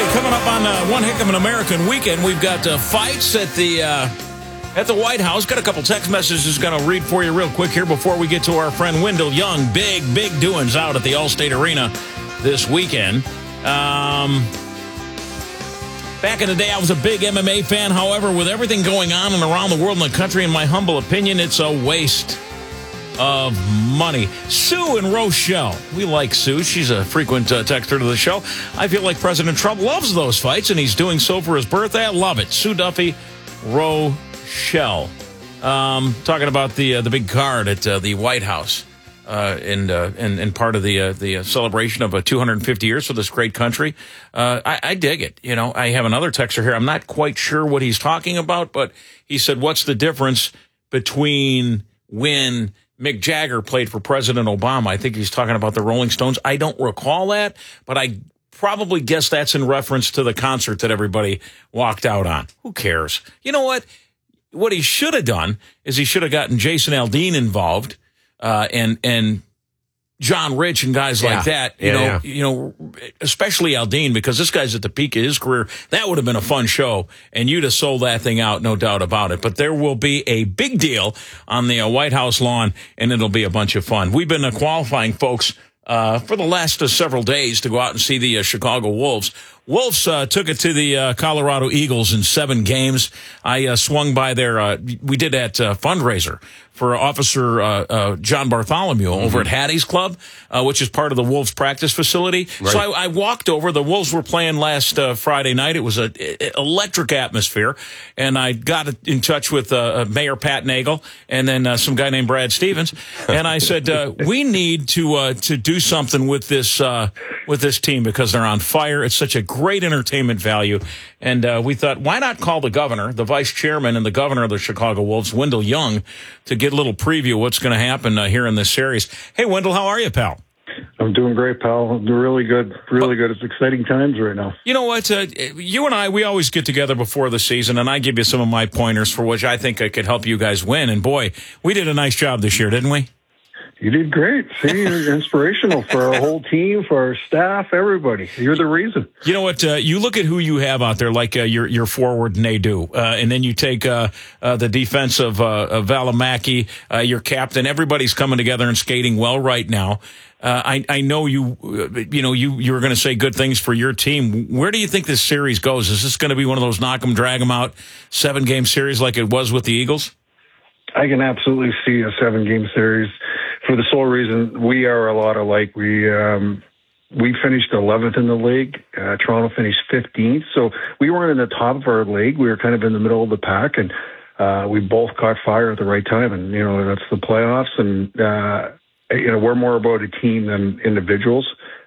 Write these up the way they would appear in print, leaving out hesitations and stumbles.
coming up on one heck of an American weekend. We've got fights at the White House. Got a couple text messages going to read for you real quick here before we get to our friend Wendell Young. Big doings out at the Allstate Arena this weekend. Back in the day, I was a big MMA fan. However, with everything going on and around the world and the country, in my humble opinion, it's a waste of money. Sue in Rochelle. We like Sue. She's a frequent texter to the show. I feel like President Trump loves those fights, and he's doing so for his birthday. I love it. Sue Duffy, Rochelle. Talking about the big card at the White House and part of the celebration of 250 years for this great country. I dig it. You know, I have another texter here. I'm not quite sure what he's talking about, but he said, what's the difference between when Mick Jagger played for President Obama? I think he's talking about the Rolling Stones. I don't recall that, but I probably guess that's in reference to the concert that everybody walked out on. Who cares? You know what? What he should have done is he should have gotten Jason Aldean involved, and John Rich and guys like that. You know, especially Aldean, because this guy's at the peak of his career. That would have been a fun show, and you'd have sold that thing out, no doubt about it. But there will be a big deal on the White House lawn, and it'll be a bunch of fun. We've been qualifying folks for the last several days to go out and see the Chicago Wolves. Wolves took it to the Colorado Eagles in 7 games. I swung by there. We did that fundraiser for Officer John Bartholomew over at Hattie's Club, which is part of the Wolves practice facility. Right. So I walked over. The Wolves were playing last Friday night. It was an electric atmosphere. And I got in touch with Mayor Pat Nagel and then some guy named Brad Stevens. And I said, we need to do something with this team because they're on fire. It's such a great entertainment value. And we thought, why not call the governor, the vice chairman, and the governor of the Chicago Wolves, Wendell Young, to get a little preview of what's going to happen here in this series. Hey, Wendell, how are you, pal? I'm doing great, pal. I'm doing really good. Really good. It's exciting times right now. You know what? You and I, we always get together before the season, and I give you some of my pointers for which I think I could help you guys win. And, boy, we did a nice job this year, didn't we? You did great. See, you're inspirational for our whole team, for our staff, everybody. You're the reason. You know what? You look at who you have out there, like your forward, Nadeau, and then you take the defense of Valimaki, your captain. Everybody's coming together and skating well right now. I know you were going to say good things for your team. Where do you think this series goes? Is this going to be one of those knock 'em, drag 'em out 7-game series like it was with the Eagles? I can absolutely see a 7-game series. For the sole reason, we are a lot alike. We finished 11th in the league. Toronto finished 15th. So we weren't in the top of our league. We were kind of in the middle of the pack, and we both caught fire at the right time. And, you know, that's the playoffs. And, we're more about a team than individuals.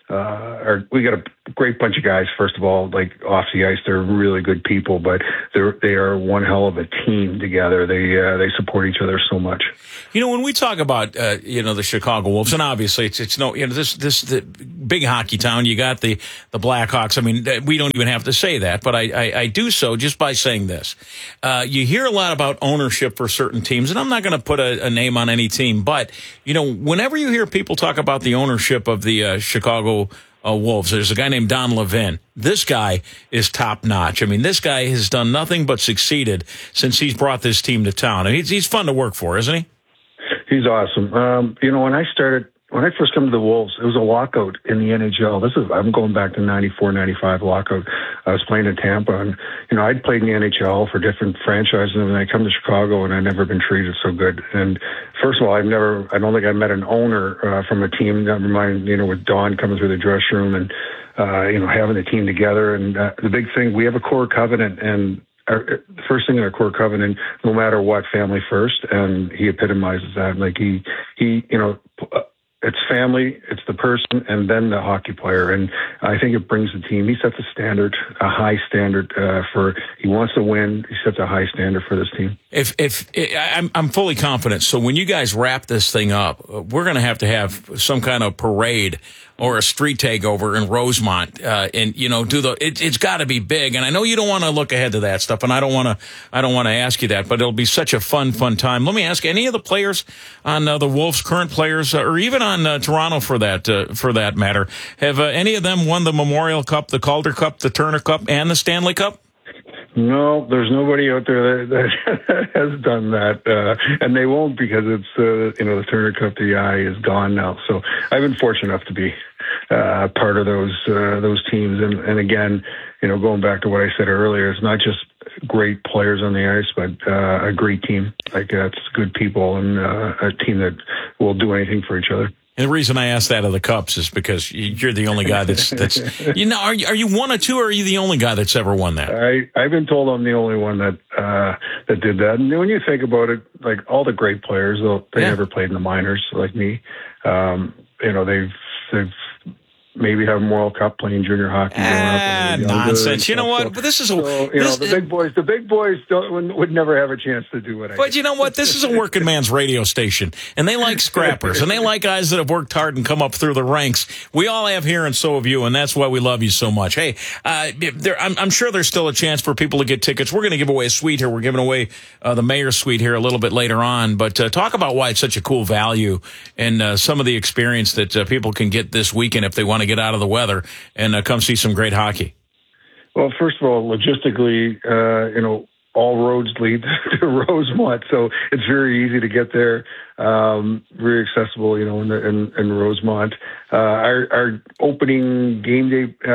We got a great bunch of guys, first of all, like off the ice. They're really good people, but they are one hell of a team together. They support each other so much. You know, when we talk about, the Chicago Wolves, and obviously it's no, this the big hockey town, you got the Blackhawks. I mean, we don't even have to say that, but I do so just by saying this. You hear a lot about ownership for certain teams, and I'm not going to put a name on any team, but, you know, whenever you hear people talk about the ownership of the Chicago Wolves, there's a guy named Don Levin. This guy is top notch. I mean, this guy has done nothing but succeeded since he's brought this team to town. And he's fun to work for, isn't he? He's awesome. When I first came to the Wolves, it was a lockout in the NHL. I'm going back to 94, 95 lockout. I was playing in Tampa, and, you know, I'd played in the NHL for different franchises, and then I come to Chicago, and I'd never been treated so good. And first of all, I don't think I met an owner from a team. Never mind, you know, with Don coming through the dressing room and, having the team together. And the big thing, we have a core covenant, and the first thing in our core covenant, no matter what, family first, and he epitomizes that. Like he it's family, it's the person, and then the hockey player. And I think it brings the team. He sets a high standard he wants to win. He sets a high standard for this team. I'm fully confident. So when you guys wrap this thing up, we're going to have some kind of parade or a street takeover in Rosemont, and it's got to be big. And I know you don't want to look ahead to that stuff, and I don't want to ask you that, but it'll be such a fun time. Let me ask, any of the players on the Wolves, current players, or even on Toronto for that matter, have any of them won the Memorial Cup, the Calder Cup, the Turner Cup, and the Stanley Cup? No, there's nobody out there that has done that, and they won't, because it's the Turner Cup, the eye is gone now. So I've been fortunate enough to be part of those teams, and again, going back to what I said earlier, it's not just great players on the ice, but a great team. It's good people and a team that will do anything for each other. And the reason I asked that of the Cups is because you're the only guy that's are you one or two, or are you the only guy that's ever won that? I've been told I'm the only one that did that. And when you think about it, like all the great players, they never played in the minors like me. They've maybe have a Memorial Cup playing junior hockey. Nonsense. You know what? But this is the big boys would never have a chance to do what I did. But you know what? This is a working man's radio station, and they like scrappers, and they like guys that have worked hard and come up through the ranks. We all have here, and so have you, and that's why we love you so much. Hey, I'm sure there's still a chance for people to get tickets. We're going to give away a suite here. We're giving away the mayor's suite here a little bit later on, but talk about why it's such a cool value and some of the experience that people can get this weekend if they want to get out of the weather and come see some great hockey. Well, first of all, logistically, all roads lead to Rosemont, so it's very easy to get there. Very accessible, in Rosemont. Our opening game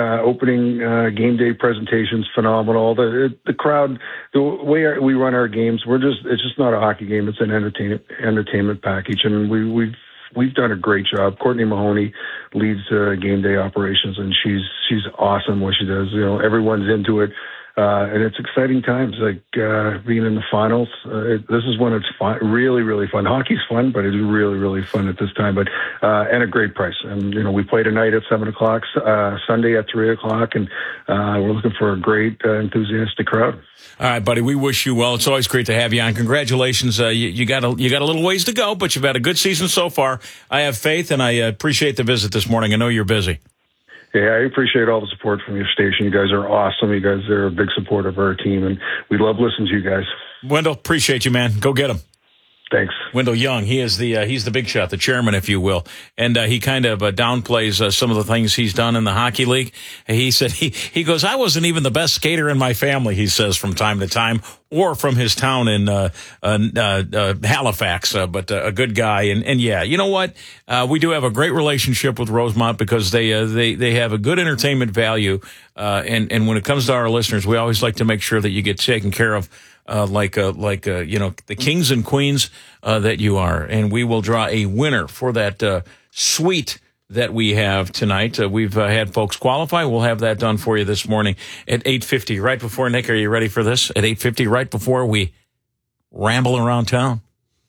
day presentation's phenomenal. The crowd, the way we run our games, it's just not a hockey game. It's an entertainment package, and we've done a great job. Courtney Mahoney leads game day operations, and she's awesome what she does. Everyone's into it, and it's exciting times. Like being in the finals. This is when it's fun, really, really fun. Hockey's fun, but it's really, really fun at this time. But and a great price. And we play tonight at 7:00, Sunday at 3:00, and we're looking for a great, enthusiastic crowd. All right, buddy. We wish you well. It's always great to have you on. Congratulations. You got a little ways to go, but you've had a good season so far. I have faith, and I appreciate the visit this morning. I know you're busy. Yeah, I appreciate all the support from your station. You guys are awesome. You guys are a big support of our team, and we love listening to you guys. Wendell, appreciate you, man. Go get him. Thanks. Wendell Young, he's the big shot, the chairman, if you will. And he kind of downplays some of the things he's done in the hockey league. He said, he goes, I wasn't even the best skater in my family, he says from time to time, or from his town in Halifax, but a good guy. And yeah, you know what? We do have a great relationship with Rosemont because they have a good entertainment value. And when it comes to our listeners, we always like to make sure that you get taken care of. The kings and queens that you are. And we will draw a winner for that suite that we have tonight. We've had folks qualify. We'll have that done for you this morning at 8:50. Right before, Nick, are you ready for this? At 8:50, right before we ramble around town.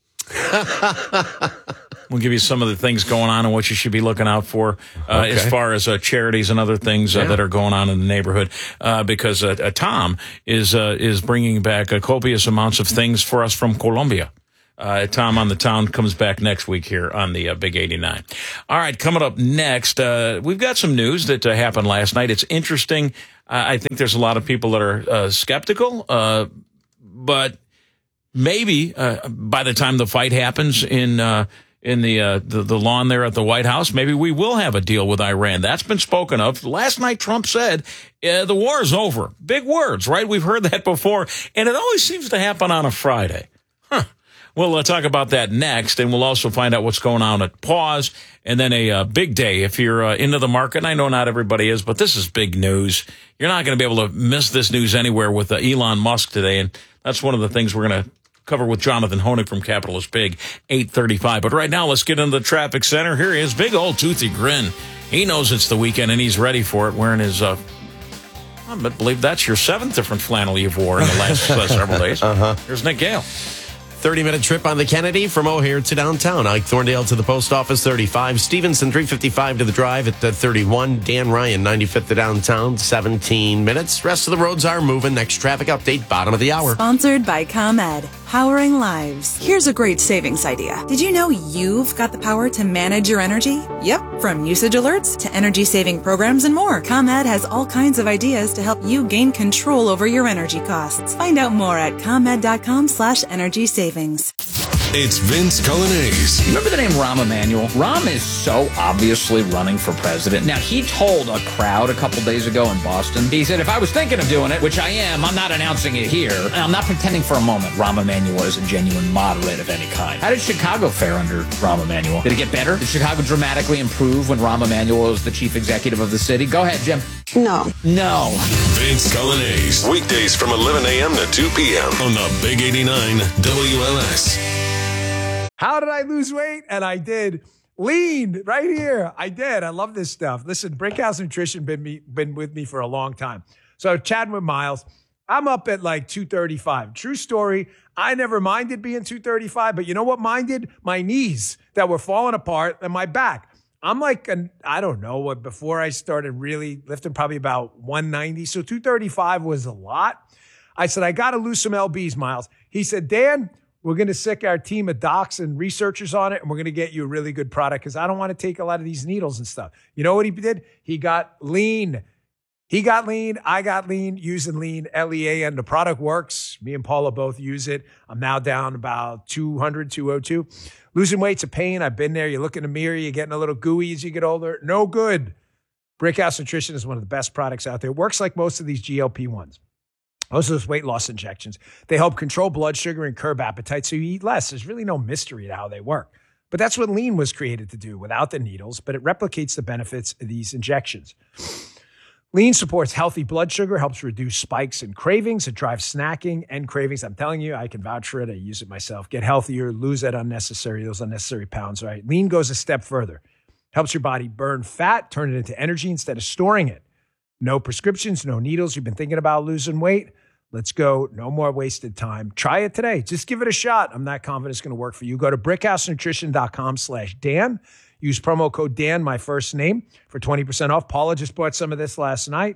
We'll give you some of the things going on and what you should be looking out for as far as charities and other things that are going on in the neighborhood. Because Tom is bringing back copious amounts of things for us from Colombia. Tom on the Town comes back next week here on the Big 89. All right, coming up next, we've got some news that happened last night. It's interesting. I think there's a lot of people that are skeptical, but maybe by the time the fight happens in the lawn there at the White House, maybe we will have a deal with Iran. That's been spoken of. Last night, Trump said the war is over. Big words, right? We've heard that before, and it always seems to happen on a Friday. We'll talk about that next, and we'll also find out what's going on at Pause, and then a big day if you're into the market. And I know not everybody is, but this is big news. You're not going to be able to miss this news anywhere with Elon Musk today, and that's one of the things we're going to cover with Jonathan Honig from Capitalist Big, 8:35. But right now, let's get into the traffic center. Here he is, big old toothy grin. He knows it's the weekend, and he's ready for it, wearing his, I believe that's your 7th different flannel you've wore in the last several days. Here's Nick Gale. 30-minute trip on the Kennedy from O'Hare to downtown. Ike Thorndale to the post office, 35. Stevenson, 355 to the drive at 31. Dan Ryan, 95th to downtown, 17 minutes. Rest of the roads are moving. Next traffic update, bottom of the hour. Sponsored by ComEd. powering lives. Here's a great savings idea. Did you know you've got the power to manage your energy? Yep, from usage alerts to energy-saving programs and more. ComEd has all kinds of ideas to help you gain control over your energy costs. Find out more at ComEd.com/energy savings. It's Vince Colanese. Remember the name Rahm Emanuel? Rahm is so obviously running for president. Now, he told a crowd a couple days ago in Boston, he said, if I was thinking of doing it, which I am, I'm not announcing it here. And I'm not pretending for a moment Rahm Emanuel is a genuine moderate of any kind. How did Chicago fare under Rahm Emanuel? Did it get better? Did Chicago dramatically improve when Rahm Emanuel was the chief executive of the city? Go ahead, Jim. No. Vince Colanese. Weekdays from 11 a.m. to 2 p.m. on the Big 89 WLS. How did I lose weight? And I did. Lean right here. I did. I love this stuff. Listen, Brickhouse Nutrition been with me for a long time. So chatting with Miles, I'm up at like 235. True story. I never minded being 235, but you know what minded? My knees that were falling apart and my back. I'm like, I don't know what, before I started really lifting, probably about 190. So 235 was a lot. I said, I got to lose some LBs, Miles. He said, Dan, we're going to sick our team of docs and researchers on it, and we're going to get you a really good product because I don't want to take a lot of these needles and stuff. You know what he did? He got lean. I got lean, using lean, L-E-A-N. The product works. Me and Paula both use it. I'm now down about 200, 202. Losing weight's a pain. I've been there. You look in the mirror, you're getting a little gooey as you get older. No good. Brickhouse Nutrition is one of the best products out there. It works like most of these GLP-1s. Most of those weight loss injections, they help control blood sugar and curb appetite so you eat less. There's really no mystery to how they work. But that's what lean was created to do without the needles, but it replicates the benefits of these injections. Lean supports healthy blood sugar, helps reduce spikes and cravings. It drives snacking and cravings. I'm telling you, I can vouch for it. I use it myself. Get healthier, lose those unnecessary pounds, right? Lean goes a step further. Helps your body burn fat, turn it into energy instead of storing it. No prescriptions, no needles. You've been thinking about losing weight? Let's go. No more wasted time. Try it today. Just give it a shot. I'm not confident it's going to work for you. Go to brickhousenutrition.com/Dan. Use promo code Dan, my first name, for 20% off. Paula just bought some of this last night.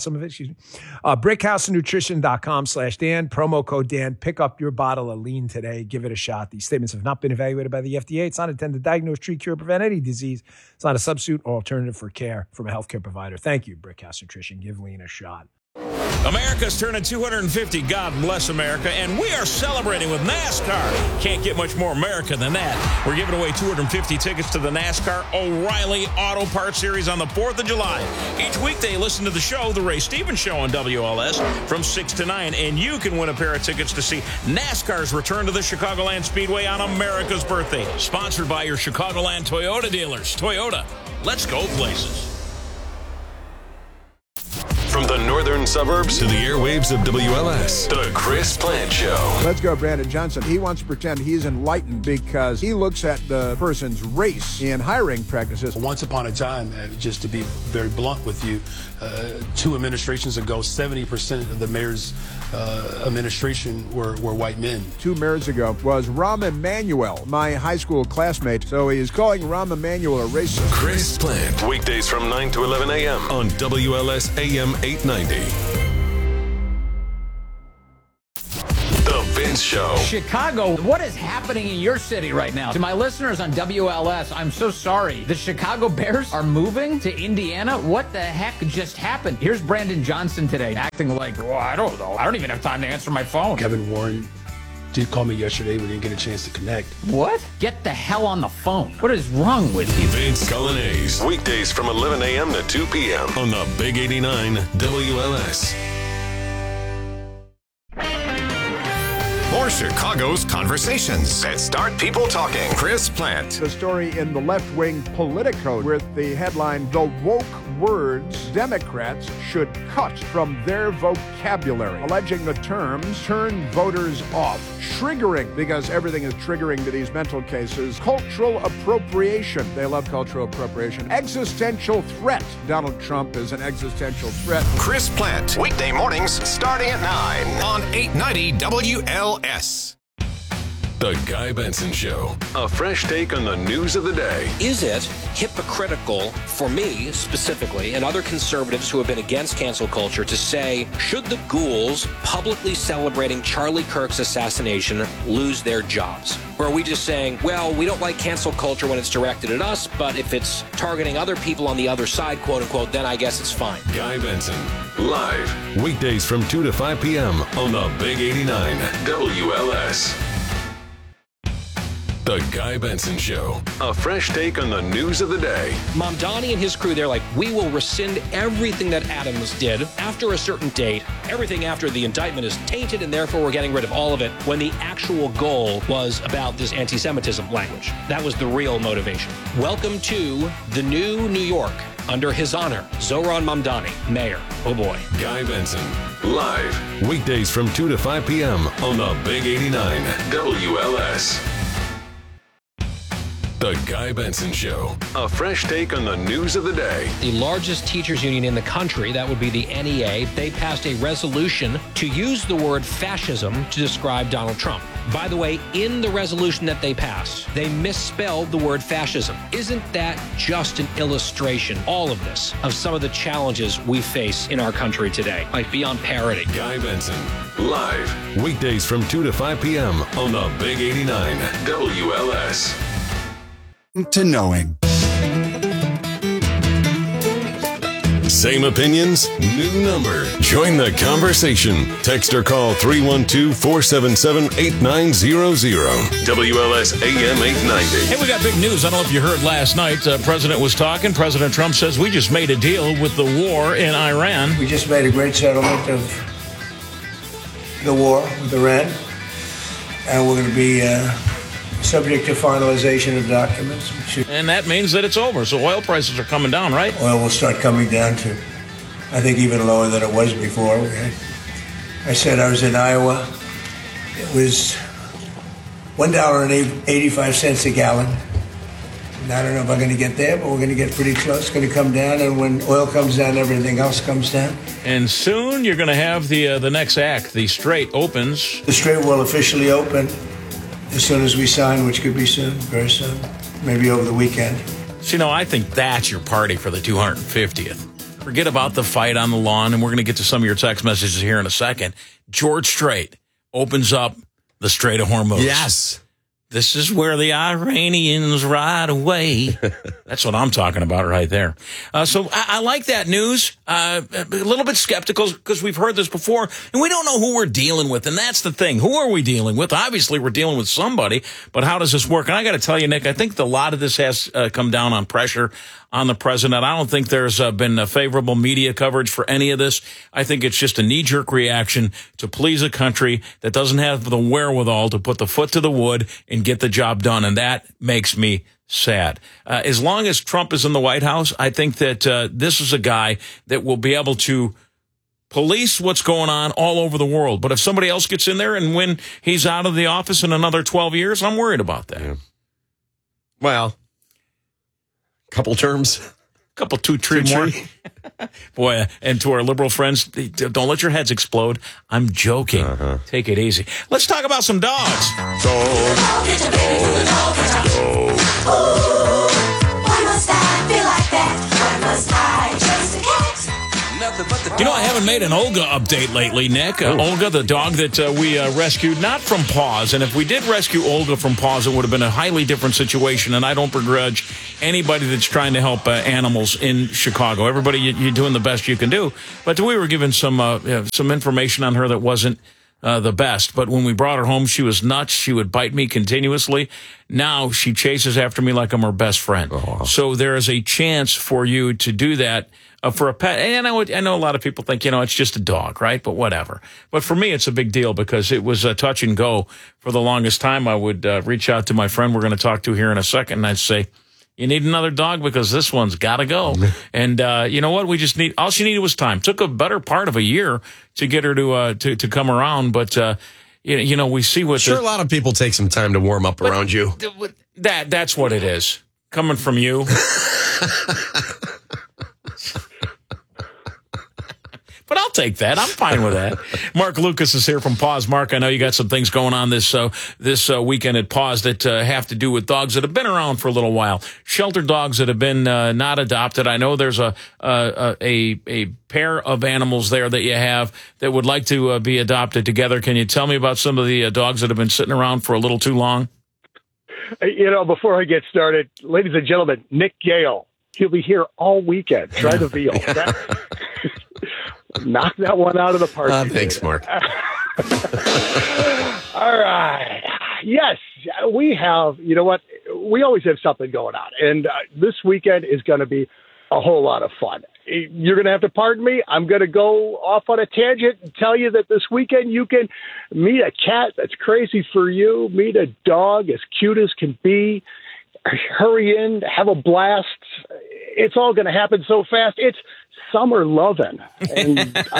Brickhousenutrition.com/Dan. Promo code Dan. Pick up your bottle of lean today. Give it a shot. These statements have not been evaluated by the FDA. It's not intended to diagnose, treat, cure, prevent any disease. It's not a substitute or alternative for care from a healthcare provider. Thank you, Brickhouse Nutrition. Give lean a shot. America's turning 250. God bless America. And we are celebrating with NASCAR. Can't get much more America than that. We're giving away 250 tickets to the NASCAR O'Reilly Auto Parts Series on the 4th of July. Each weekday, listen to the show, The Ray Stevens Show on WLS from 6 to 9. And you can win a pair of tickets to see NASCAR's return to the Chicagoland Speedway on America's birthday. Sponsored by your Chicagoland Toyota dealers. Toyota, let's go places. From the northern suburbs to the airwaves of WLS, The Chris Plant Show. Let's go, Brandon Johnson. He wants to pretend he's enlightened because he looks at the person's race in hiring practices. Once upon a time, just to be very blunt with you, 2 administrations ago, 70% of the mayor's administration were white men. 2 mayors ago was Rahm Emanuel, my high school classmate. So he is calling Rahm Emanuel a racist. Chris Plant. Weekdays from 9 to 11 a.m. on WLS AM 890. The Vince Show. Chicago, what is happening in your city right now? To my listeners on WLS, I'm so sorry. The Chicago Bears are moving to Indiana? What the heck just happened? Here's Brandon Johnson today, acting like, well, I don't know. I don't even have time to answer my phone. Kevin Warren did call me yesterday. We didn't get a chance to connect. What? Get the hell on the phone. What is wrong with you? Vince Colanese. Weekdays from 11 a.m. to 2 p.m. on the Big 89 WLS. More Chicago's conversations that start people talking. Chris Plant. The story in the left-wing Politico with the headline, "The woke words Democrats should cut from their vocabulary," alleging the terms turn voters off. Triggering, because everything is triggering to these mental cases. Cultural appropriation. They love cultural appropriation. Existential threat. Donald Trump is an existential threat. Chris Plant. Weekday mornings starting at 9 on 890 WLS. The Guy Benson Show. A fresh take on the news of the day. Is it hypocritical for me specifically and other conservatives who have been against cancel culture to say, should the ghouls publicly celebrating Charlie Kirk's assassination lose their jobs? Or are we just saying, well, we don't like cancel culture when it's directed at us, but if it's targeting other people on the other side, quote unquote, then I guess it's fine. Guy Benson, live, weekdays from 2 to 5 p.m. on the Big 89 WLS. The Guy Benson Show. A fresh take on the news of the day. Mamdani and his crew, they're like, we will rescind everything that Adams did after a certain date. Everything after the indictment is tainted, and therefore we're getting rid of all of it, when the actual goal was about this anti-Semitism language. That was the real motivation. Welcome to the new New York. Under his honor, Zohran Mamdani, mayor. Oh boy. Guy Benson, live, weekdays from 2 to 5 p.m. on the Big 89 WLS. The Guy Benson Show. A fresh take on the news of the day. The largest teachers union in the country, that would be the NEA, they passed a resolution to use the word fascism to describe Donald Trump. By the way, in the resolution that they passed, they misspelled the word fascism. Isn't that just an illustration, all of this, of some of the challenges we face in our country today? Like beyond parody. Guy Benson, live, weekdays from 2 to 5 p.m. on the Big 89 WLS. To knowing. Same opinions, new number. Join the conversation. Text or call 312-477-8900. WLS AM 890. Hey, we got big news. I don't know if you heard last night. President was talking. President Trump says we just made a deal with the war in Iran. We just made a great settlement of the war with Iran. And we're going to be subject to finalization of documents. And that means that it's over. So oil prices are coming down, right? Oil will start coming down to, I think, even lower than it was before. I said I was in Iowa. It was $1.85 a gallon. And I don't know if I'm going to get there, but we're going to get pretty close. It's going to come down, and when oil comes down, everything else comes down. And soon you're going to have the next act. The Strait opens. The Strait will officially open as soon as we sign, which could be soon, very soon, maybe over the weekend. So, I think that's your party for the 250th. Forget about the fight on the lawn, and we're going to get to some of your text messages here in a second. George Strait opens up the Strait of Hormuz. Yes. This is where the Iranians ride away. That's what I'm talking about right there. So I like that news. A little bit skeptical because we've heard this before, and we don't know who we're dealing with. And that's the thing. Who are we dealing with? Obviously, we're dealing with somebody, but how does this work? And I got to tell you, Nick, I think a lot of this has come down on pressure on the president. I don't think there's been a favorable media coverage for any of this. I think it's just a knee-jerk reaction to please a country that doesn't have the wherewithal to put the foot to the wood and get the job done, and that makes me sad. As long as Trump is in the White House, I think that this is a guy that will be able to police what's going on all over the world. But if somebody else gets in there and when he's out of the office in another 12 years, I'm worried about that. Yeah. Well, couple terms. Couple, two more. Boy, and to our liberal friends, don't let your heads explode. I'm joking. Take it easy. Let's talk about some dogs. Why must I feel like that? Why must I chase a cat? I haven't made an Olga update lately, Nick. Olga, the dog that we rescued, not from Paws. And if we did rescue Olga from Paws, it would have been a highly different situation. And I don't begrudge anybody that's trying to help animals in Chicago. Everybody, you're doing the best you can do. But we were given some information on her that wasn't the best. But when we brought her home, she was nuts. She would bite me continuously. Now she chases after me like I'm her best friend. Oh. So there is a chance for you to do that for a pet. And I know a lot of people think, it's just a dog, right? But whatever. But for me, it's a big deal because it was a touch and go for the longest time. I would reach out to my friend we're going to talk to here in a second, and I'd say, you need another dog because this one's got to go. And you know what? All she needed was time. Took a better part of a year to get her to come around. But, we see what... Sure, a lot of people take some time to warm up around you. That's what it is. Coming from you. But I'll take that. I'm fine with that. Mark Lucas is here from Paws. Mark, I know you got some things going on this weekend at Paws that have to do with dogs that have been around for a little while. Shelter dogs that have been not adopted. I know there's a pair of animals there that you have that would like to be adopted together. Can you tell me about some of the dogs that have been sitting around for a little too long? Before I get started, ladies and gentlemen, Nick Gale. He'll be here all weekend. Try the veal. Knock that one out of the park. Thanks, Mark. All right. Yes, we have, you know what? We always have something going on. And this weekend is going to be a whole lot of fun. You're going to have to pardon me. I'm going to go off on a tangent and tell you that this weekend you can meet a cat that's crazy for you, meet a dog as cute as can be, hurry in, have a blast. It's all going to happen so fast. It's summer loving. And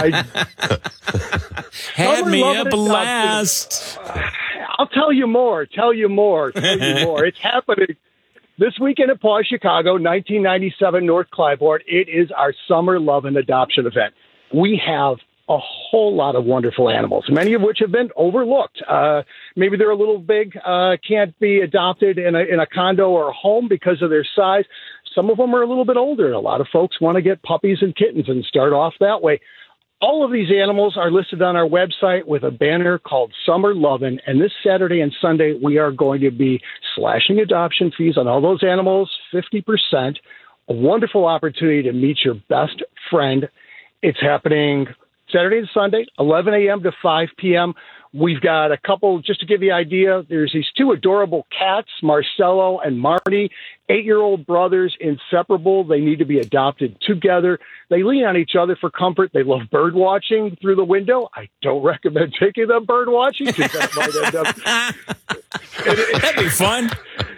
had me a blast. I'll tell you more. It's happening this weekend at Paws Chicago, 1997 North Clybourne. It is our summer loving adoption event. We have a whole lot of wonderful animals, many of which have been overlooked. Maybe they're a little big, can't be adopted in a condo or a home because of their size. Some of them are a little bit older. A lot of folks want to get puppies and kittens and start off that way. All of these animals are listed on our website with a banner called Summer Lovin'. And this Saturday and Sunday, we are going to be slashing adoption fees on all those animals, 50%. A wonderful opportunity to meet your best friend. It's happening Saturday and Sunday, 11 a.m. to 5 p.m. We've got a couple, just to give you an idea, there's these two adorable cats, Marcello and Marty, 8-year-old brothers, inseparable. They need to be adopted together. They lean on each other for comfort. They love bird watching through the window. I don't recommend taking them bird watching because that might end up... That'd be fun.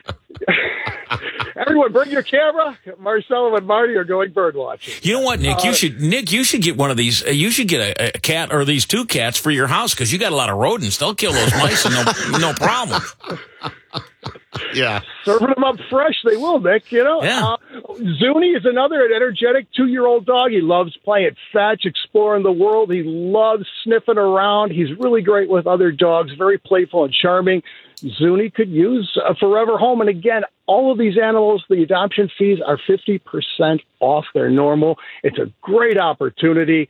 Everyone, bring your camera. Marcello and Marty are going bird watching. You know what, Nick? You should get one of these. You should get a cat or these two cats for your house because you got a lot of rodents. They'll kill those mice and no problem. Yeah, serving them up fresh, they will, Nick. Yeah. Zuni is another energetic 2-year-old dog. He loves playing fetch, exploring the world. He loves sniffing around. He's really great with other dogs. Very playful and charming. Zuni could use a forever home. And again, all of these animals, the adoption fees are 50% off their normal. It's a great opportunity.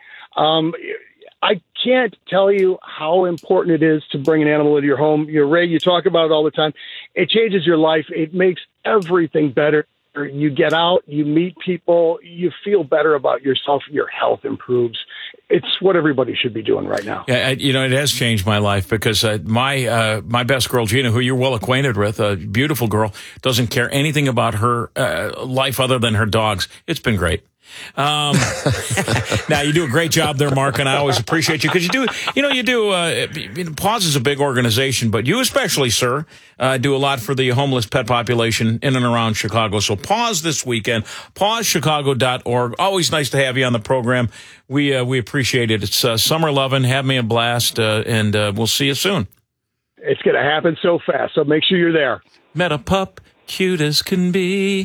I can't tell you how important it is to bring an animal into your home. Ray, you talk about it all the time. It changes your life. It makes everything better. You get out, you meet people, you feel better about yourself, your health improves. It's what everybody should be doing right now. Yeah, it has changed my life because my best girl, Gina, who you're well acquainted with, a beautiful girl, doesn't care anything about her life other than her dogs. It's been great. Now you do a great job there, Mark, and I always appreciate you because Paws is a big organization, but you especially, sir, do a lot for the homeless pet population in and around Chicago. So Paws this weekend, pawschicago.org. Always nice to have you on the program. We appreciate it. It's summer loving. Have me a blast, and we'll see you soon. It's going to happen so fast, so make sure you're there. Met a pup, cute as can be.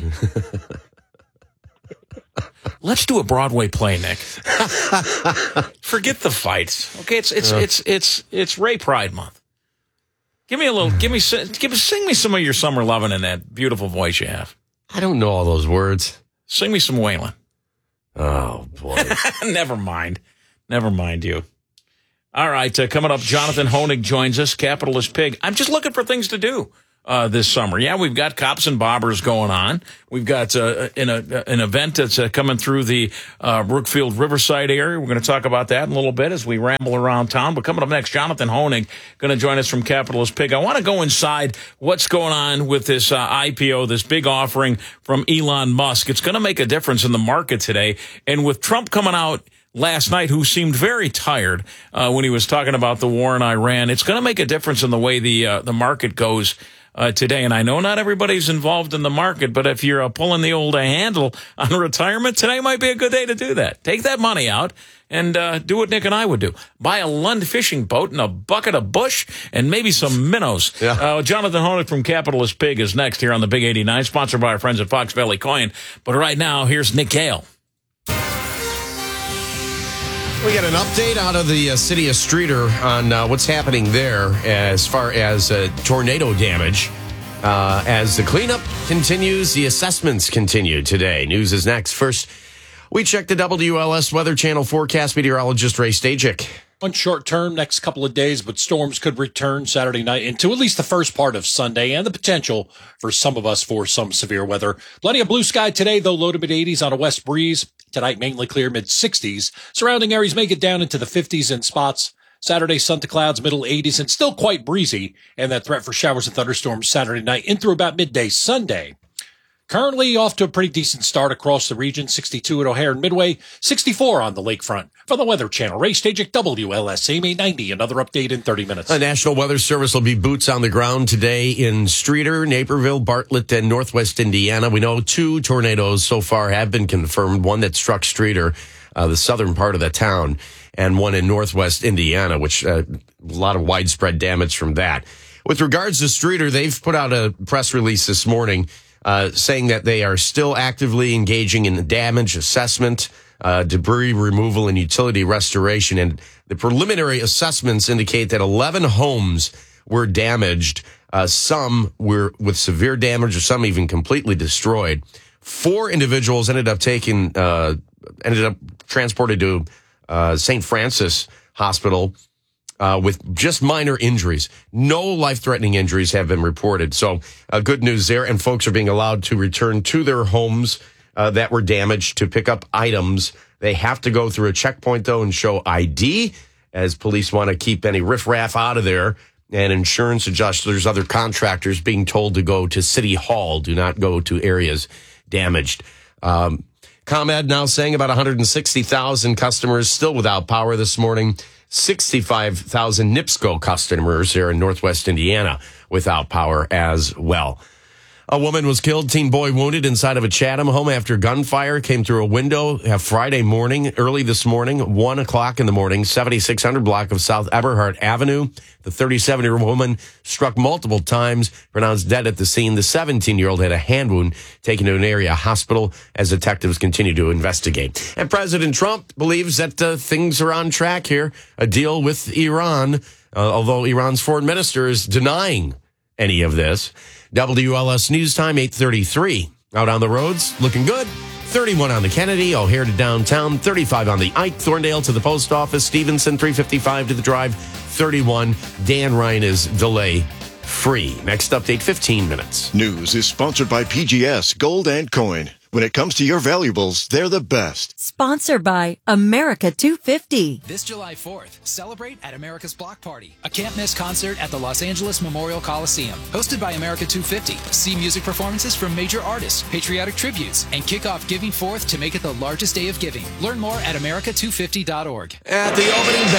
Let's do a Broadway play, Nick. Forget the fights. Okay, it's Ray Pride Month. Sing me some of your summer loving in that beautiful voice you have. I don't know all those words. Sing me some Waylon. Oh boy. Never mind you. All right, coming up, Jonathan Honig joins us, Capitalist Pig. I'm just looking for things to do this summer. Yeah, we've got Cops and Bobbers going on. We've got an event that's coming through the Brookfield Riverside area. We're going to talk about that in a little bit as we ramble around town. But coming up next, Jonathan Honig going to join us from Capitalist Pig. I want to go inside what's going on with this IPO, this big offering from Elon Musk. It's going to make a difference in the market today. And with Trump coming out last night, who seemed very tired when he was talking about the war in Iran, it's going to make a difference in the way the market goes today. And I know not everybody's involved in the market, but if you're pulling the old handle on retirement, today might be a good day to do that. Take that money out and do what Nick and I would do. Buy a Lund fishing boat and a bucket of bush and maybe some minnows. Yeah. Jonathan Honig from Capitalist Pig is next here on the Big 89, sponsored by our friends at Fox Valley Coin. But right now, here's Nick Gale. We got an update out of the city of Streator on what's happening there as far as tornado damage. As the cleanup continues, the assessments continue today. News is next. First, we check the WLS Weather Channel forecast. Meteorologist Ray Stajic. On short term, next couple of days, but storms could return Saturday night into at least the first part of Sunday, and the potential for some of us for some severe weather. Plenty of blue sky today, though low to mid-80s on a west breeze. Tonight, mainly clear mid-60s. Surrounding areas may get down into the 50s in spots. Saturday, sun to clouds, middle 80s, and still quite breezy. And that threat for showers and thunderstorms Saturday night in through about midday Sunday. Currently off to a pretty decent start across the region. 62 at O'Hare and Midway, 64 on the lakefront. For the Weather Channel, Ray Stajic, WLS AM 890. Another update in 30 minutes. The National Weather Service will be boots on the ground today in Streator, Naperville, Bartlett, and Northwest Indiana. We know 2 tornadoes so far have been confirmed. One that struck Streator, the southern part of the town, and one in Northwest Indiana, which a lot of widespread damage from that. With regards to Streator, they've put out a press release this morning saying that they are still actively engaging in damage assessment, debris removal, and utility restoration. And the preliminary assessments indicate that 11 homes were damaged. Some were with severe damage, or some even completely destroyed. 4 individuals ended up transported to St. Francis Hospital with just minor injuries. No life-threatening injuries have been reported. So good news there. And folks are being allowed to return to their homes that were damaged to pick up items. They have to go through a checkpoint, though, and show ID, as police want to keep any riffraff out of there. And insurance adjusters, other contractors being told to go to City Hall. Do not go to areas damaged. ComEd now saying about 160,000 customers still without power this morning. 65,000 NIPSCO customers here in Northwest Indiana without power as well. A woman was killed, teen boy wounded inside of a Chatham home after gunfire came through a window Friday morning, early this morning, 1 o'clock in the morning, 7600 block of South Eberhart Avenue. The 37-year-old woman struck multiple times, pronounced dead at the scene. The 17-year-old had a hand wound, taken to an area hospital as detectives continue to investigate. And President Trump believes that things are on track here. A deal with Iran, although Iran's foreign minister is denying any of this. WLS News Time, 8:33. Out on the roads, looking good. 31 on the Kennedy, O'Hare to downtown. 35 on the Ike, Thorndale to the post office. Stevenson, 355 to the drive. 31. Dan Ryan is delay free. Next update, 15 minutes. News is sponsored by PGS Gold and Coin. When it comes to your valuables, they're the best. Sponsored by America 250. This July 4th, celebrate at America's Block Party, a can't-miss concert at the Los Angeles Memorial Coliseum. Hosted by America 250, see music performances from major artists, patriotic tributes, and kick off Giving Forth to make it the largest day of giving. Learn more at america250.org. At the opening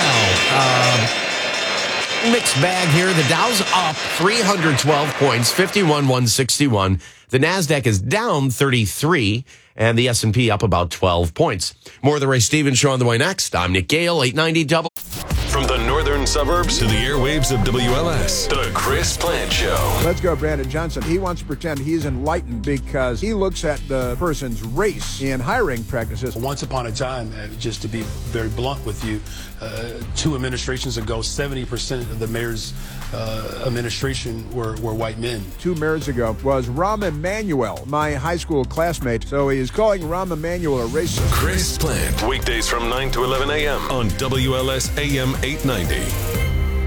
bell, mixed bag here. The Dow's up 312 points, 51,161. The NASDAQ is down 33, and the S&P up about 12 points. More of the Ray Stevens Show on the way next. I'm Nick Gale, 890 double. From the northern suburbs to the airwaves of WLS, the Chris Plant Show. Let's go, Brandon Johnson. He wants to pretend he's enlightened because he looks at the person's race in hiring practices. Once upon a time, just to be very blunt with you, 2 administrations ago, 70% of the mayor's administration were white men. 2 mayors ago was Rahm Emanuel, my high school classmate. So he is calling Rahm Emanuel a racist. Chris Plant, weekdays from 9 to 11 a.m. on WLS AM 890.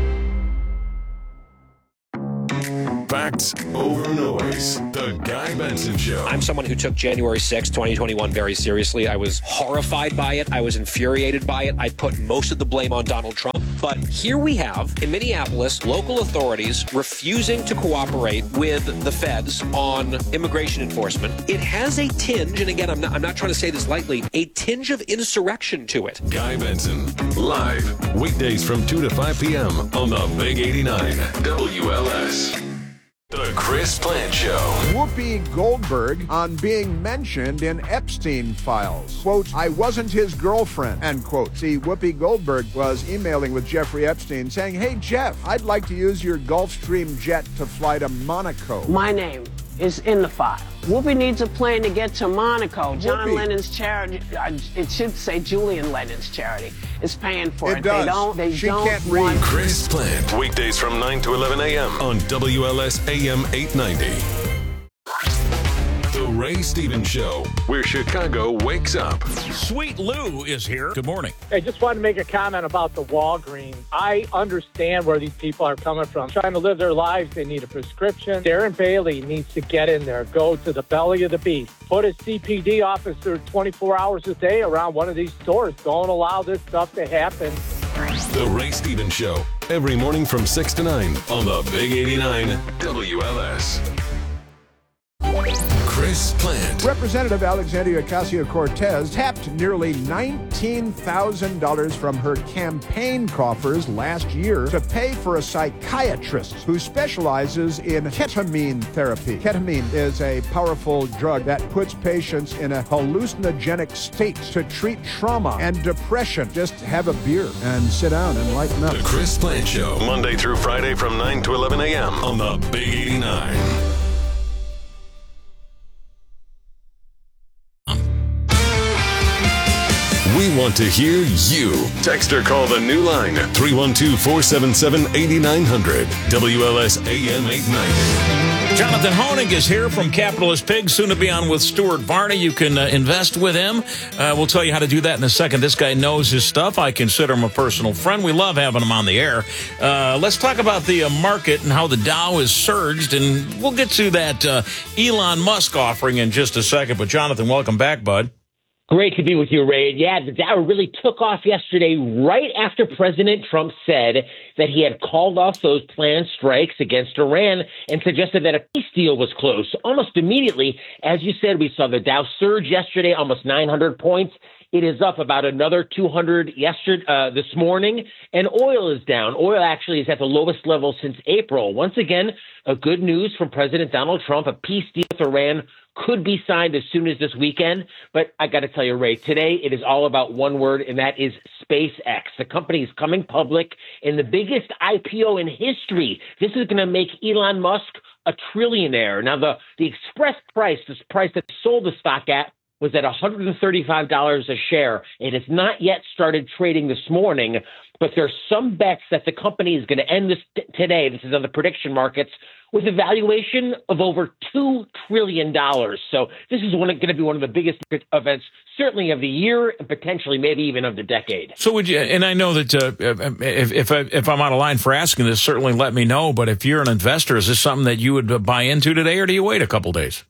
Facts over noise. The Guy Benson Show. I'm someone who took January 6, 2021 very seriously. I was horrified by it. I was infuriated by it. I put most of the blame on Donald Trump. But here we have, in Minneapolis, local authorities refusing to cooperate with the feds on immigration enforcement. It has a tinge, and again, I'm not trying to say this lightly, a tinge of insurrection to it. Guy Benson, live, weekdays from 2 to 5 p.m. on the Big 89 WLS. The Chris Plant Show. Whoopi Goldberg on being mentioned in Epstein files. Quote, I wasn't his girlfriend, end quote. See, Whoopi Goldberg was emailing with Jeffrey Epstein saying, hey, Jeff, I'd like to use your Gulfstream jet to fly to Monaco. My name is in the file. Whoopi needs a plane to get to Monaco. John Lennon's charity, it should say Julian Lennon's charity, is paying for it. It does. They She don't can't want. read. Chris Plant, weekdays from 9 to 11 a.m. on WLS AM 890. The Ray Stevens Show, where Chicago wakes up. Sweet Lou is here. Good morning. I just wanted to make a comment about the Walgreens. I understand where these people are coming from. Trying to live their lives, they need a prescription. Darren Bailey needs to get in there, go to the belly of the beast. Put a CPD officer 24 hours a day around one of these stores. Don't allow this stuff to happen. The Ray Stevens Show, every morning from 6 to 9 on the Big 89 WLS. Chris Plant. Representative Alexandria Ocasio-Cortez tapped nearly $19,000 from her campaign coffers last year to pay for a psychiatrist who specializes in ketamine therapy. Ketamine is a powerful drug that puts patients in a hallucinogenic state to treat trauma and depression. Just have a beer and sit down and lighten up. The Chris Plant Show, Monday through Friday from 9 to 11 a.m. on the Big 89. We want to hear you. Text or call the new line, 312-477-8900. WLS AM 890. Jonathan Honig is here from Capitalist Pigs, soon to be on with Stuart Varney. You can invest with him. We'll tell you how to do that in a second. This guy knows his stuff. I consider him a personal friend. We love having him on the air. Let's talk about the market and how the Dow has surged, and we'll get to that Elon Musk offering in just a second. But Jonathan, welcome back, bud. Great to be with you, Ray. Yeah, the Dow really took off yesterday right after President Trump said that he had called off those planned strikes against Iran and suggested that a peace deal was close. Almost immediately, as you said, we saw the Dow surge yesterday, almost 900 points. It is up about another 200 this morning, and oil is down. Oil actually is at the lowest level since April. Once again, a good news from President Donald Trump. A peace deal with Iran could be signed as soon as this weekend. But I got to tell you, Ray, today it is all about one word, and that is SpaceX. The company is coming public in the biggest IPO in history. This is going to make Elon Musk a trillionaire. Now, the express price, this price that sold the stock at, was at $135 a share. It has not yet started trading this morning, but there's some bets that the company is going to end this today. This is on the prediction markets with a valuation of over $2 trillion. So this is going to be one of the biggest events, certainly of the year and potentially maybe even of the decade. So would you, and I know that if I'm out of line for asking this, certainly let me know. But if you're an investor, is this something that you would buy into today, or do you wait a couple days?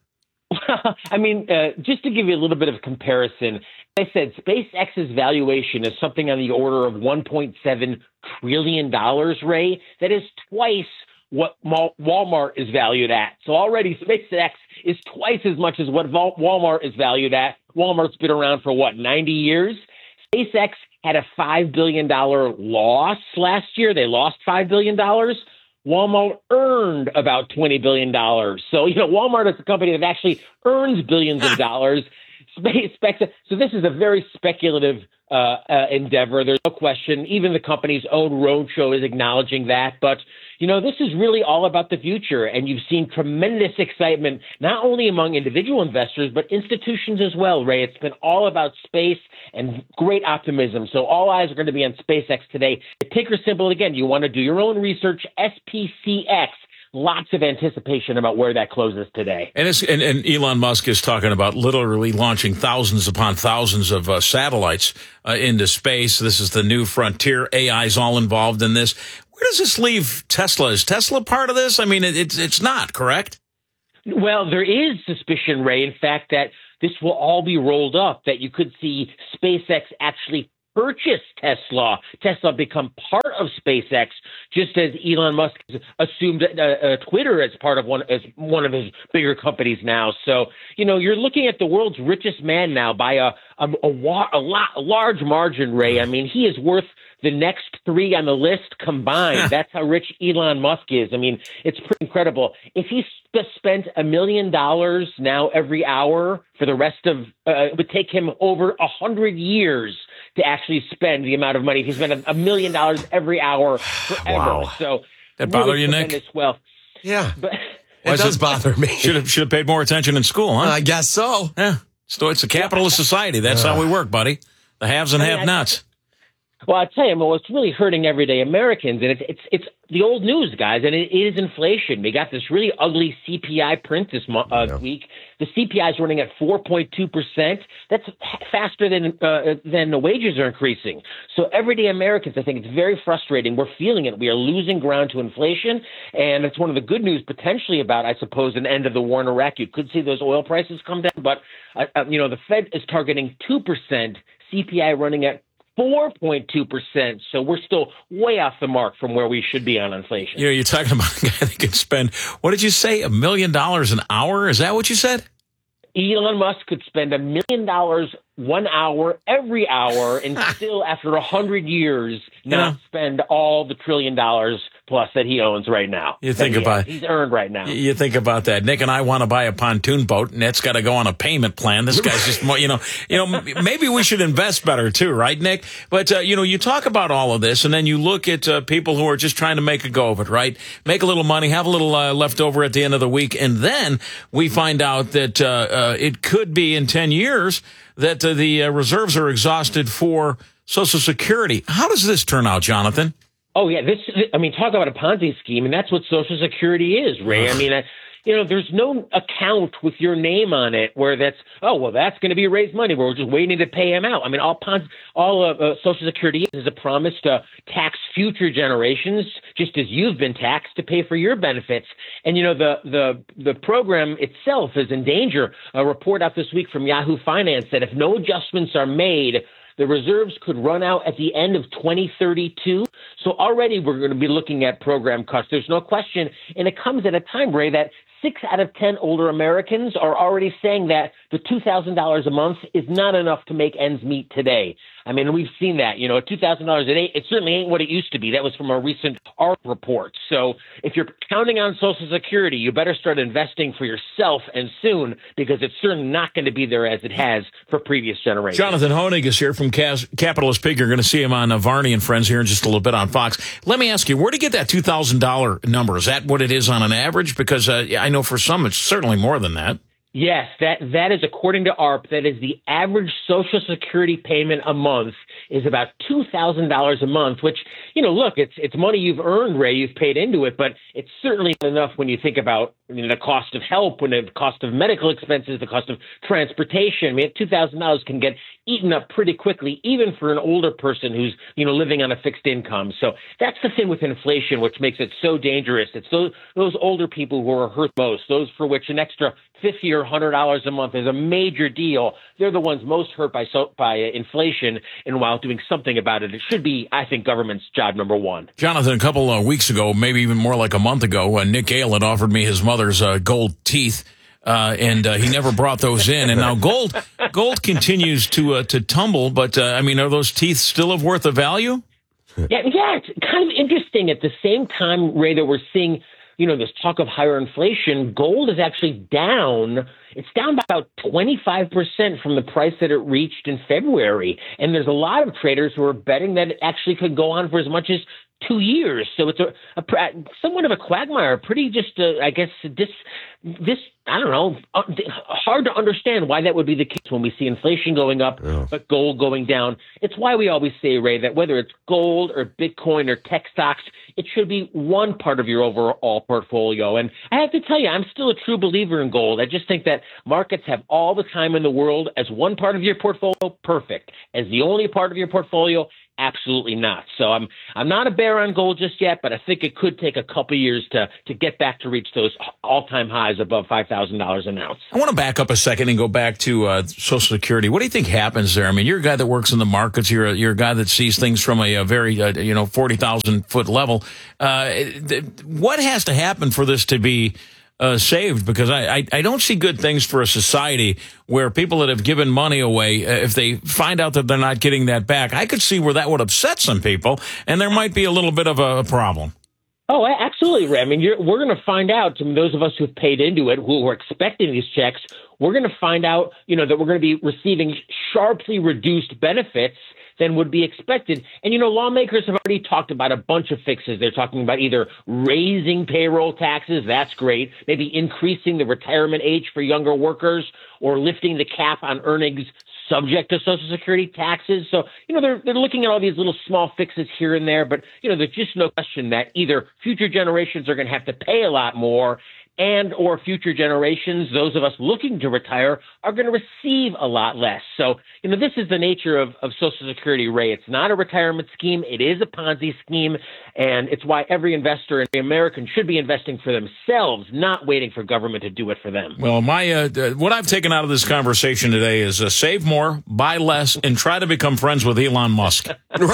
I mean, just to give you a little bit of comparison, I said SpaceX's valuation is something on the order of $1.7 trillion, Ray. That is twice what Walmart is valued at. So already SpaceX is twice as much as what Walmart is valued at. Walmart's been around for, 90 years? SpaceX had a $5 billion loss last year. They lost $5 billion. Walmart earned about $20 billion. So, Walmart is a company that actually earns billions of dollars. So this is a very speculative endeavor. There's no question. Even the company's own roadshow is acknowledging that. But, this is really all about the future. And you've seen tremendous excitement, not only among individual investors, but institutions as well, Ray. It's been all about space and great optimism. So all eyes are going to be on SpaceX today. The ticker symbol, again, you want to do your own research, SPCX. Lots of anticipation about where that closes today. And Elon Musk is talking about literally launching thousands upon thousands of satellites into space. This is the new frontier. AI is all involved in this. Where does this leave Tesla? Is Tesla part of this? I mean, it's not, correct? Well, there is suspicion, Ray, in fact, that this will all be rolled up, that you could see SpaceX actually purchase Tesla become part of SpaceX, just as Elon Musk assumed Twitter as part of one of his bigger companies now. So, you're looking at the world's richest man now by a large margin, Ray. I mean, he is worth the next three on the list combined. That's how rich Elon Musk is. I mean, it's pretty incredible. If he spent $1 million now every hour for the rest of, it would take him over 100 years to actually spend the amount of money. If he spent $1 million every hour forever. Wow. So that bother you, Nick? Wealth. Yeah. It does bother me. Should have paid more attention in school, huh? I guess so. Yeah. So it's a capitalist society. That's how we work, buddy. The haves and have-nots. Well, I tell you, what's really hurting everyday Americans, and it's the old news, guys, and it is inflation. We got this really ugly CPI print this week. The CPI is running at 4.2%. That's faster than the wages are increasing. So everyday Americans, I think it's very frustrating. We're feeling it. We are losing ground to inflation, and it's one of the good news potentially about, I suppose, an end of the war in Iraq. You could see those oil prices come down, but the Fed is targeting 2%, CPI running at 4.2%. So we're still way off the mark from where we should be on inflation. You're talking about a guy that can spend, what did you say, $1 million an hour? Is that what you said? Elon Musk could spend $1 million 1 hour every hour and still, after 100 years, not spend all the $1 trillion plus that he owns right now. You think about he's earned right now. You think about that. Nick and I want to buy a pontoon boat, and that's got to go on a payment plan. This guy's just more, maybe we should invest better too, right, Nick? But you talk about all of this, and then you look at people who are just trying to make a go of it, right? Make a little money, have a little left over at the end of the week, and then we find out that it could be in 10 years that the reserves are exhausted for Social Security. How does this turn out, Jonathan? Oh, yeah. Talk about a Ponzi scheme, and that's what Social Security is, Ray. There's no account with your name on it where that's going to be raised money. We're just waiting to pay him out. All Social Security is a promise to tax future generations, just as you've been taxed to pay for your benefits. And, the program itself is in danger. A report out this week from Yahoo Finance said if no adjustments are made, the reserves could run out at the end of 2032. So already we're going to be looking at program cuts. There's no question. And it comes at a time, Ray, that 6 out of 10 older Americans are already saying that the $2,000 a month is not enough to make ends meet today. We've seen that. $2,000 a day, it certainly ain't what it used to be. That was from a recent ARP report. So if you're counting on Social Security, you better start investing for yourself and soon, because it's certainly not going to be there as it has for previous generations. Jonathan Hoenig is here from Capitalist Pig. You're going to see him on Varney and Friends here in just a little bit on Fox. Let me ask you, where to get that $2,000 number? Is that what it is on an average? Because I know for some it's certainly more than that. Yes, that is according to ARP. That is the average Social Security payment a month is about $2,000 a month, which, look, it's money you've earned, Ray. You've paid into it, but it's certainly not enough when you think about the cost of help, when the cost of medical expenses, the cost of transportation. $2,000 can get eaten up pretty quickly, even for an older person who's, living on a fixed income. So that's the thing with inflation, which makes it so dangerous. It's those older people who are hurt most, those for which an extra $50 or $100 a month is a major deal. They're the ones most hurt by inflation, and while doing something about it, it should be, I think, government's job number one. Jonathan, a couple of weeks ago, maybe even more like a month ago, Nick Gale had offered me his mother's gold teeth, and he never brought those in. And now gold continues to tumble, but are those teeth still of worth of value? Yeah, it's kind of interesting. At the same time, Ray, that we're seeing this talk of higher inflation, gold is actually down. It's down by about 25% from the price that it reached in February. And there's a lot of traders who are betting that it actually could go on for as much as 2 years. So it's a somewhat of a quagmire, pretty just, hard to understand why that would be the case when we see inflation going up, but gold going down. It's why we always say, Ray, that whether it's gold or Bitcoin or tech stocks, it should be one part of your overall portfolio. And I have to tell you, I'm still a true believer in gold. I just think that markets have all the time in the world. As one part of your portfolio, perfect. As the only part of your portfolio, absolutely not. So I'm not a bear on gold just yet, but I think it could take a couple years to get back to reach those all-time highs above $5,000 an ounce. I want to back up a second and go back to Social Security. What do you think happens there? You're a guy that works in the markets. You're a guy that sees things from a very 40,000-foot level. What has to happen for this to be saved? Because I don't see good things for a society where people that have given money away, if they find out that they're not getting that back, I could see where that would upset some people, and there might be a little bit of a problem. Oh, absolutely, Ray. I mean, we're going to find out, to those of us who've paid into it, who were expecting these checks, we're going to find out, that we're going to be receiving sharply reduced benefits than would be expected. And, lawmakers have already talked about a bunch of fixes. They're talking about either raising payroll taxes, that's great, maybe increasing the retirement age for younger workers, or lifting the cap on earnings subject to Social Security taxes. So, they're looking at all these little small fixes here and there, but, there's just no question that either future generations are going to have to pay a lot more, and or future generations, those of us looking to retire, are going to receive a lot less. So, this is the nature of Social Security, Ray. It's not a retirement scheme. It is a Ponzi scheme, and it's why every investor and every American should be investing for themselves, not waiting for government to do it for them. Well, what I've taken out of this conversation today is save more, buy less, and try to become friends with Elon Musk.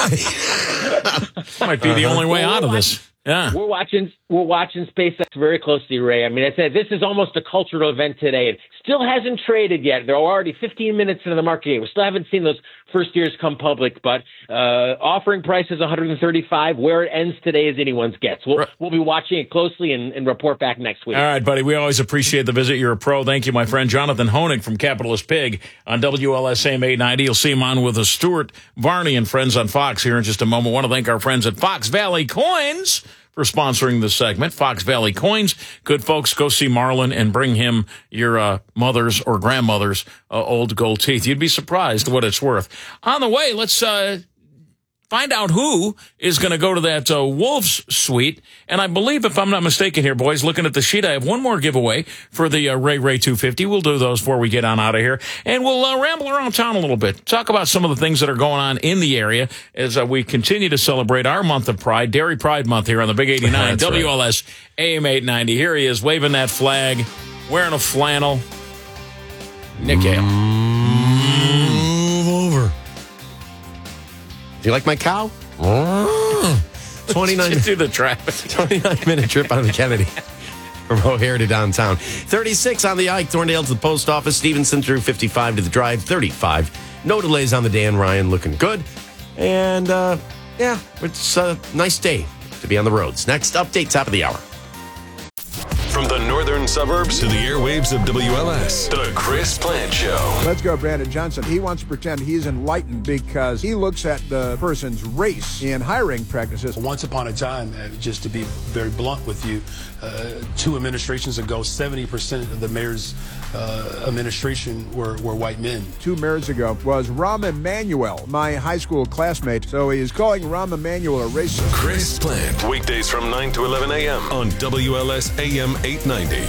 Right. Might be the only way out of this. Yeah. We're watching SpaceX very closely, Ray. I mean, I said this is almost a cultural event today. It still hasn't traded yet. They're already 15 minutes into the market. We still haven't seen those first years come public, but offering price is $135. Where it ends today is anyone's guess. We'll be watching it closely and report back next week. All right, buddy. We always appreciate the visit. You're a pro. Thank you, my friend. Jonathan Hoenig from Capitalist Pig on WLSAM 890. You'll see him on with Stuart Varney and friends on Fox here in just a moment. Want to thank our friends at Fox Valley Coins for sponsoring this segment. Fox Valley Coins. Good folks, go see Marlon and bring him your mother's or grandmother's old gold teeth. You'd be surprised what it's worth. On the way, let's find out who is going to go to that Wolves suite. And I believe, if I'm not mistaken here, boys, looking at the sheet, I have one more giveaway for the Ray 250. We'll do those before we get on out of here. And we'll ramble around town a little bit, talk about some of the things that are going on in the area as we continue to celebrate our month of pride, Dairy Pride Month here on the Big 89, WLS AM 890. Here he is, waving that flag, wearing a flannel. Nick Hale. Move over. Do you like my cow? 29 through the traffic. 29-minute trip on the Kennedy from O'Hare to downtown. 36 on the Ike, Thorndale to the post office, Stevenson through 55 to the drive, 35. No delays on the Dan Ryan, looking good. And, it's a nice day to be on the roads. Next update, top of the hour. From the northern suburbs to the airwaves of WLS, The Chris Plant Show. Let's go, Brandon Johnson. He wants to pretend he's enlightened because he looks at the person's race in hiring practices. Once upon a time, just to be very blunt with you, 2 administrations ago, 70% of the mayor's administration were white men. 2 mayors ago was Rahm Emanuel, my high school classmate. So he is calling Rahm Emanuel a racist. Chris Plant, weekdays from 9 to 11 a.m. on WLS AM 890.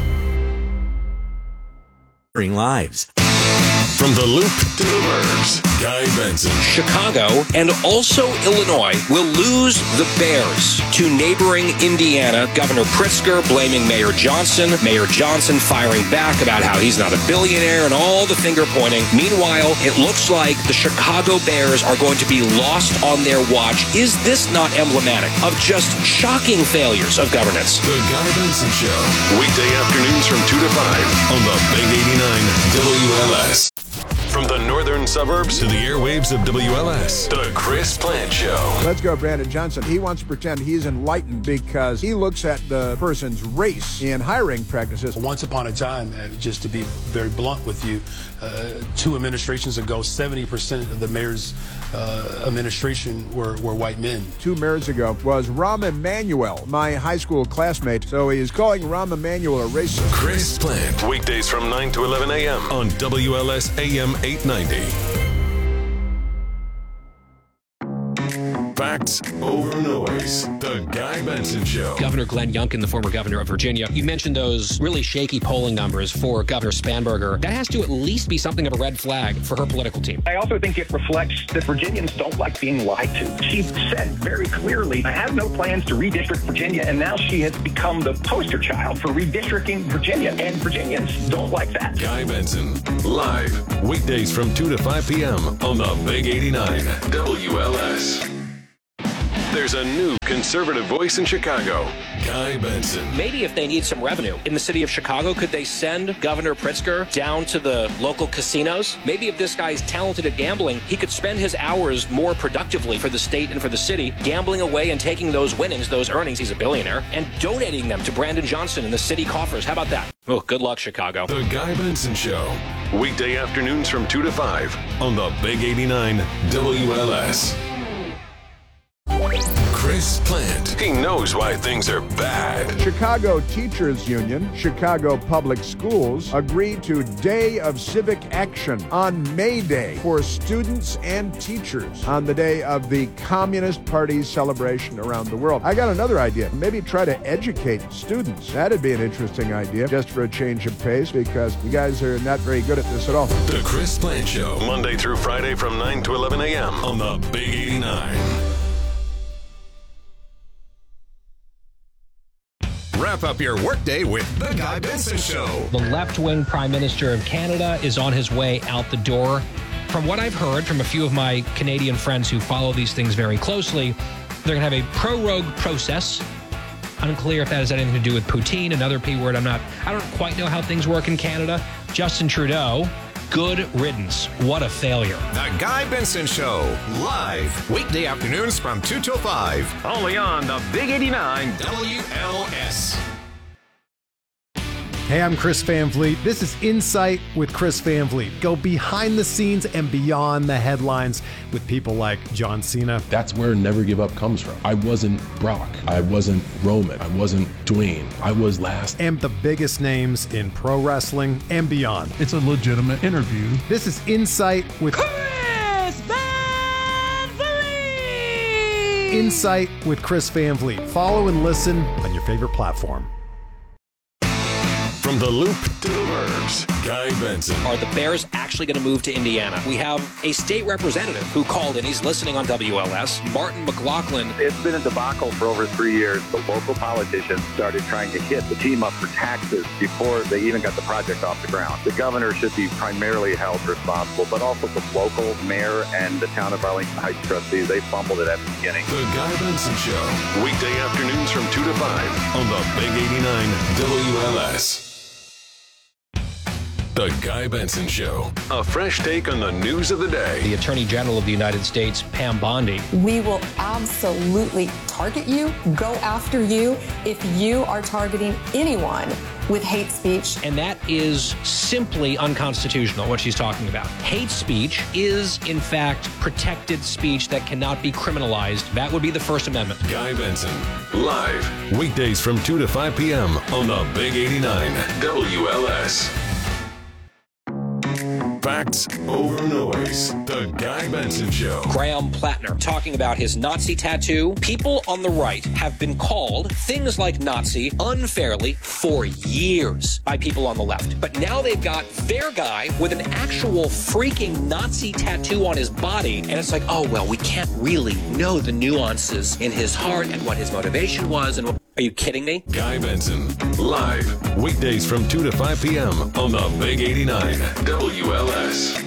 Lives. From the Loop to the Burbs, Guy Benson. Chicago and also Illinois will lose the Bears to neighboring Indiana. Governor Pritzker blaming Mayor Johnson firing back about how he's not a billionaire and all the finger pointing. Meanwhile, it looks like the Chicago Bears are going to be lost on their watch. Is this not emblematic of just shocking failures of governance? The Guy Benson Show, weekday afternoons from 2 to 5 on the Big 89 WLS. From the northern suburbs to the airwaves of WLS, The Chris Plant Show. Let's go, Brandon Johnson. He wants to pretend he's enlightened because he looks at the person's race in hiring practices. Once upon a time, just to be very blunt with you, 2 administrations ago, 70% of the mayor's administration were white men. 2 mayors ago was Rahm Emanuel, my high school classmate. So he is calling Rahm Emanuel a racist. Chris Plant, weekdays from 9 to 11 a.m. on WLS AM 890. Facts over noise. The Guy Benson Show. Governor Glenn Youngkin, the former governor of Virginia, you mentioned those really shaky polling numbers for Governor Spanberger. That has to at least be something of a red flag for her political team. I also think it reflects that Virginians don't like being lied to. She said very clearly, I have no plans to redistrict Virginia, and now she has become the poster child for redistricting Virginia, and Virginians don't like that. Guy Benson, live, weekdays from 2 to 5 p.m. on the Big 89 WLS. There's a new conservative voice in Chicago, Guy Benson. Maybe if they need some revenue in the city of Chicago, could they send Governor Pritzker down to the local casinos? Maybe if this guy's talented at gambling, he could spend his hours more productively for the state and for the city, gambling away and taking those winnings, those earnings, he's a billionaire, and donating them to Brandon Johnson in the city coffers. How about that? Oh, good luck, Chicago. The Guy Benson Show. Weekday afternoons from 2 to 5 on the Big 89 WLS. Chris Plant. He knows why things are bad. Chicago Teachers Union, Chicago Public Schools agreed to Day of Civic Action on May Day for students and teachers on the day of the Communist Party's celebration around the world. I got another idea. Maybe try to educate students. That'd be an interesting idea, just for a change of pace, because you guys are not very good at this at all. The Chris Plant Show, Monday through Friday from 9 to 11 a.m. on the Big 89. Wrap up your workday with The Guy Benson Show. The left-wing Prime Minister of Canada is on his way out the door. From what I've heard from a few of my Canadian friends who follow these things very closely, they're going to have a prorogue process. Unclear if that has anything to do with poutine, another P word. I don't quite know how things work in Canada. Justin Trudeau, good riddance. What a failure. The Guy Benson Show, live, weekday afternoons from 2 till 5. Only on the Big 89 WLS. Hey, I'm Chris Van Vliet. This is Insight with Chris Van Vliet. Go behind the scenes and beyond the headlines with people like John Cena. That's where Never Give Up comes from. I wasn't Brock. I wasn't Roman. I wasn't Dwayne. I was last. And the biggest names in pro wrestling and beyond. It's a legitimate interview. This is Insight with Chris Van Vliet. Insight with Chris Van Vliet. Follow and listen on your favorite platform. From the Loop to the Burbs, Guy Benson. Are the Bears actually going to move to Indiana? We have a state representative who called in. He's listening on WLS. Martin McLaughlin. It's been a debacle for over 3 years. The local politicians started trying to hit the team up for taxes before they even got the project off the ground. The governor should be primarily held responsible, but also the local mayor and the town of Arlington Heights trustees. They fumbled it at the beginning. The Guy Benson Show, weekday afternoons from 2 to 5 on the Big 89 WLS. The Guy Benson Show, a fresh take on the news of the day. The Attorney General of the United States, Pam Bondi. We will absolutely target you, go after you, if you are targeting anyone with hate speech. And that is simply unconstitutional, what she's talking about. Hate speech is, in fact, protected speech that cannot be criminalized. That would be the First Amendment. Guy Benson, live, weekdays from 2 to 5 p.m. on the Big 89 WLS. Facts over noise. The Guy Benson Show. Graham Plattner talking about his Nazi tattoo. People on the right have been called things like Nazi unfairly for years by people on the left. But now they've got their guy with an actual freaking Nazi tattoo on his body. And it's like, oh, well, we can't really know the nuances in his heart and what his motivation was. And are you kidding me? Guy Benson, live, weekdays from 2 to 5 p.m. on the Big 89 WLS.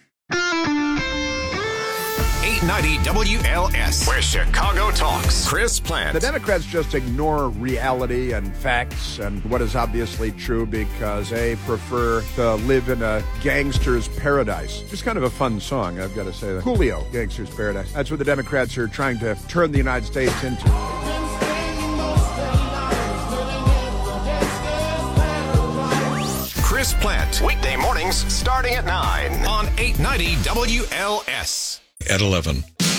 890 WLS, where Chicago talks. Chris Plant. The Democrats just ignore reality and facts and what is obviously true because they prefer to live in a gangster's paradise. Just kind of a fun song, I've got to say that. Coolio, Gangster's Paradise. That's what the Democrats are trying to turn the United States into. Chris Plant, weekday mornings starting at 9 on 890 WLS. At 11.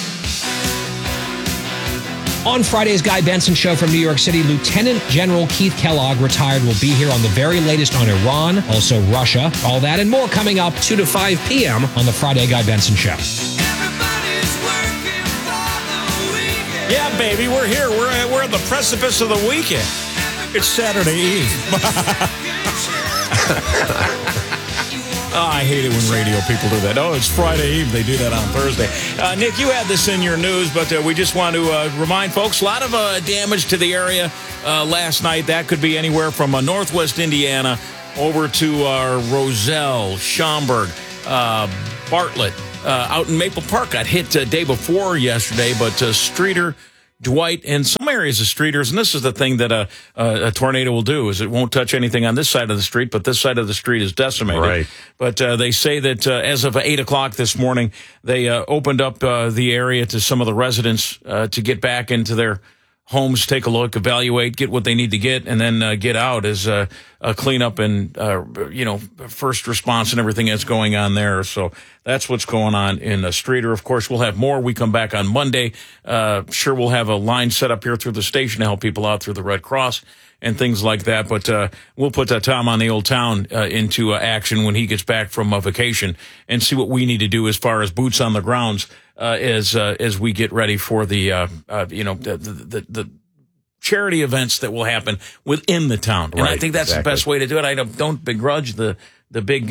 On Friday's Guy Benson Show from New York City, Lieutenant General Keith Kellogg, retired, will be here on the very latest on Iran, also Russia. All that and more coming up 2 to 5 p.m. on the Friday Guy Benson Show. Yeah, baby, we're here. We're at the precipice of the weekend. It's Saturday Eve. Oh, I hate it when radio people do that. Oh, it's Friday Eve. They do that on Thursday. Nick, you had this in your news, but we just want to remind folks, a lot of damage to the area last night. That could be anywhere from northwest Indiana over to Roselle, Schaumburg, Bartlett. Out in Maple Park got hit day before yesterday, but Streeter, Dwight, and some areas of streeters, and this is the thing that a tornado will do, is it won't touch anything on this side of the street, but this side of the street is decimated. Right. But they say that as of 8 o'clock this morning, they opened up the area to some of the residents to get back into their homes, take a look, evaluate, get what they need to get, and then get out as a cleanup and, first response and everything that's going on there. So that's what's going on in Streeter. Of course, we'll have more. We come back on Monday. Sure, we'll have a line set up here through the station to help people out through the Red Cross and things like that. But we'll put Tom on the Old Town into action when he gets back from vacation and see what we need to do as far as boots on the grounds as we get ready for the charity events that will happen within the town. And I think that's the best way to do it. I don't begrudge the big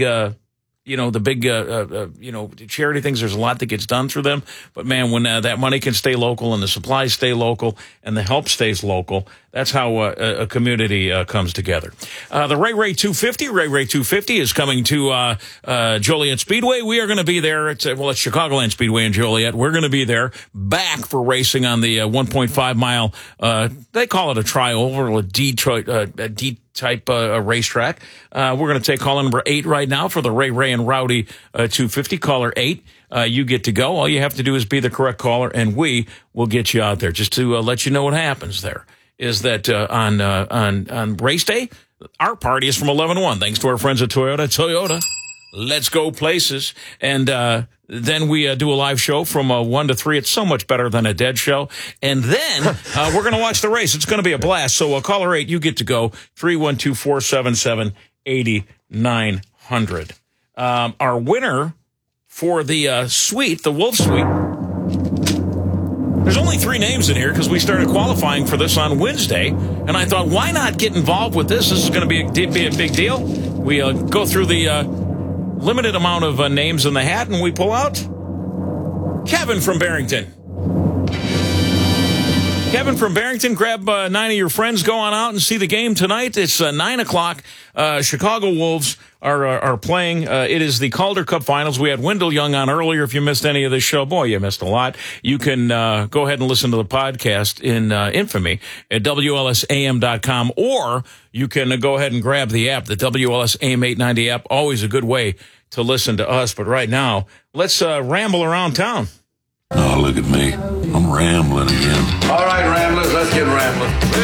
charity things. There's a lot that gets done through them. But, man, when that money can stay local and the supplies stay local and the help stays local, that's how a community comes together. The Ray 250. Ray 250 is coming to Joliet Speedway. We are going to be there. It's Chicagoland Speedway in Joliet. We're going to be there back for racing on the 1.5 mile, they call it a trioval, a D-type racetrack. We're going to take caller number 8 right now for the Ray and Rowdy 250. Caller 8. You get to go. All you have to do is be the correct caller, and we will get you out there. Just to let you know what happens there is that on race day, our party is from 11 to 1, thanks to our friends at Toyota. Let's go places. And then we do a live show from 1 to 3. It's so much better than a dead show. And then we're going to watch the race. It's going to be a blast. So caller 8, you get to go, 312-477-8900. Our winner for the suite, the Wolf Suite, there's only 3 names in here because we started qualifying for this on Wednesday. And I thought, why not get involved with this? This is going to be a big deal. We go through the limited amount of names in the hat, and we pull out Kevin from Barrington. Kevin from Barrington, grab 9 of your friends, go on out and see the game tonight. It's 9 o'clock. Chicago Wolves are playing. It is the Calder Cup Finals. We had Wendell Young on earlier. If you missed any of this show, boy, you missed a lot. You can go ahead and listen to the podcast in infamy at WLSAM.com, or you can go ahead and grab the app, the WLS AM 890 app. Always a good way to listen to us. But right now, let's ramble around town. Oh, look at me. I'm rambling again. All right, ramblers, let's get rambling.